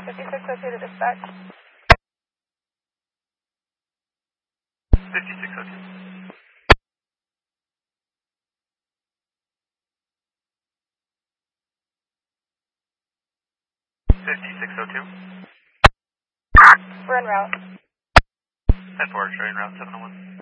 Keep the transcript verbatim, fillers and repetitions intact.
fifty-six oh two to dispatch. fifty-six oh two. fifty-six oh two. We're en route. ten four, showing route seven oh one.